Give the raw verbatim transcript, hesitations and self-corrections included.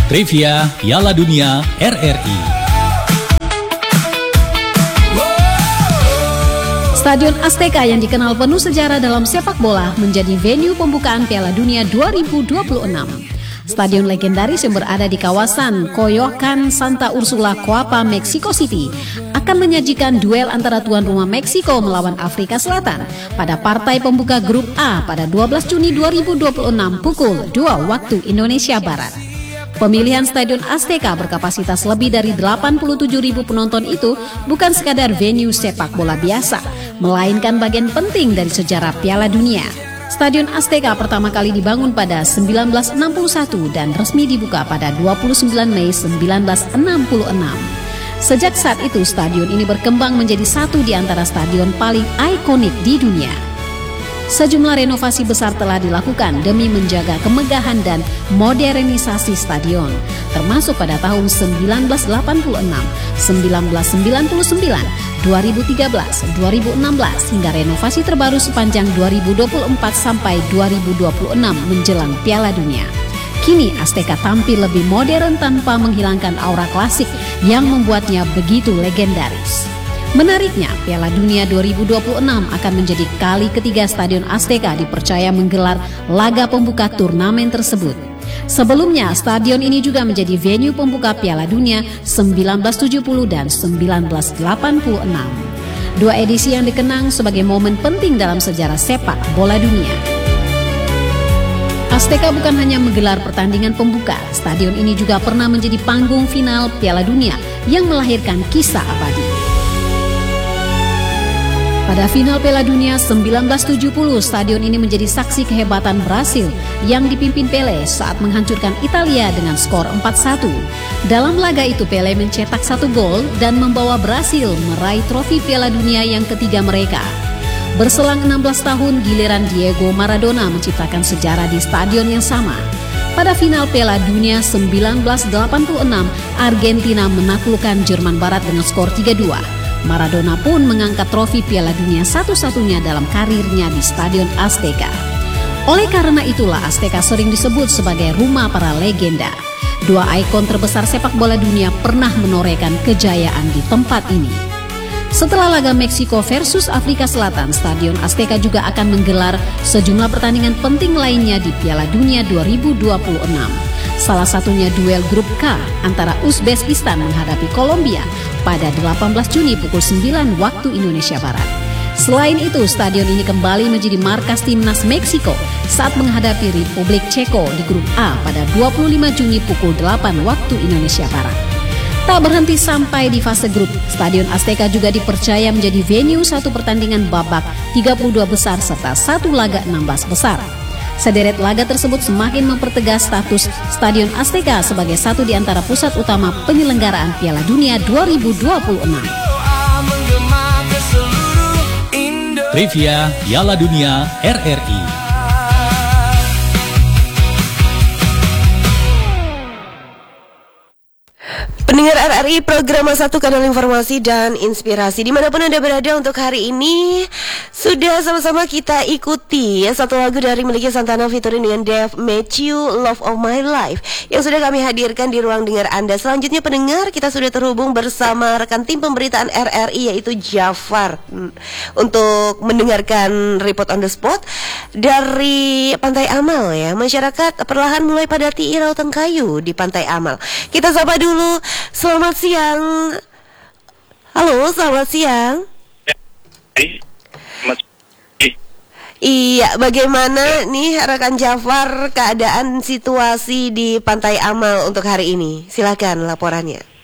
Trivia Piala Dunia R R I. Stadion Azteca yang dikenal penuh sejarah dalam sepak bola menjadi venue pembukaan Piala Dunia dua ribu dua puluh enam. Stadion legendaris yang berada di kawasan Coyoacan, Santa Ursula, Coapa, Mexico City akan menyajikan duel antara tuan rumah Meksiko melawan Afrika Selatan pada partai pembuka grup A pada dua belas Juni dua ribu dua puluh enam pukul dua waktu Indonesia Barat. Pemilihan Stadion Azteca berkapasitas lebih dari delapan puluh tujuh ribu penonton itu bukan sekadar venue sepak bola biasa, melainkan bagian penting dari sejarah Piala Dunia. Stadion Azteca pertama kali dibangun pada seribu sembilan ratus enam puluh satu dan resmi dibuka pada dua puluh sembilan Mei seribu sembilan ratus enam puluh enam. Sejak saat itu, stadion ini berkembang menjadi satu di antara stadion paling ikonik di dunia. Sejumlah renovasi besar telah dilakukan demi menjaga kemegahan dan modernisasi stadion, termasuk pada tahun seribu sembilan ratus delapan puluh enam, seribu sembilan ratus sembilan puluh sembilan, dua ribu tiga belas, dua ribu enam belas hingga renovasi terbaru sepanjang dua ribu dua puluh empat sampai dua ribu dua puluh enam menjelang Piala Dunia. Kini Azteca tampil lebih modern tanpa menghilangkan aura klasik yang membuatnya begitu legendaris. Menariknya, Piala Dunia dua ribu dua puluh enam akan menjadi kali ketiga Stadion Azteca dipercaya menggelar laga pembuka turnamen tersebut. Sebelumnya, stadion ini juga menjadi venue pembuka Piala Dunia seribu sembilan ratus tujuh puluh dan seribu sembilan ratus delapan puluh enam. Dua edisi yang dikenang sebagai momen penting dalam sejarah sepak bola dunia. Azteca bukan hanya menggelar pertandingan pembuka, stadion ini juga pernah menjadi panggung final Piala Dunia yang melahirkan kisah abadi. Pada final Piala Dunia seribu sembilan ratus tujuh puluh, stadion ini menjadi saksi kehebatan Brasil yang dipimpin Pelé saat menghancurkan Italia dengan skor empat satu. Dalam laga itu Pelé mencetak satu gol dan membawa Brasil meraih trofi Piala Dunia yang ketiga mereka. Berselang enam belas tahun, giliran Diego Maradona menciptakan sejarah di stadion yang sama. Pada final Piala Dunia seribu sembilan ratus delapan puluh enam, Argentina menaklukkan Jerman Barat dengan skor tiga dua. Maradona pun mengangkat trofi Piala Dunia satu-satunya dalam karirnya di Stadion Azteca. Oleh karena itulah Azteca sering disebut sebagai rumah para legenda. Dua ikon terbesar sepak bola dunia pernah menorehkan kejayaan di tempat ini. Setelah laga Meksiko versus Afrika Selatan, Stadion Azteca juga akan menggelar sejumlah pertandingan penting lainnya di Piala Dunia dua ribu dua puluh enam. Salah satunya duel grup K antara Uzbekistan menghadapi Kolombia pada delapan belas Juni pukul sembilan waktu Indonesia Barat. Selain itu, stadion ini kembali menjadi markas timnas Meksiko saat menghadapi Republik Ceko di grup A pada dua puluh lima Juni pukul delapan waktu Indonesia Barat. Tak berhenti sampai di fase grup, Stadion Azteca juga dipercaya menjadi venue satu pertandingan babak tiga puluh dua besar serta satu laga enam belas besar. Sederet laga tersebut semakin mempertegas status Stadion Azteca sebagai satu di antara pusat utama penyelenggaraan Piala Dunia dua ribu dua puluh enam. Trivia Piala Dunia R R I. Pendengar R R I, program satu kanal informasi dan inspirasi dimanapun Anda berada untuk hari ini. Sudah sama-sama kita ikuti ya, satu lagu dari Meliki Santana featuring dengan Dave Matthew, Love of My Life, yang sudah kami hadirkan di ruang dengar Anda. Selanjutnya pendengar, kita sudah terhubung bersama rekan tim pemberitaan R R I yaitu Jafar hmm, untuk mendengarkan report on the spot dari Pantai Amal ya. Masyarakat perlahan mulai padati Irau Tengkayu di Pantai Amal. Kita sapa dulu. Selamat siang. Halo, selamat siang. Iya, bagaimana nih rekan Jafar keadaan situasi di Pantai Amal untuk hari ini? Silakan laporannya.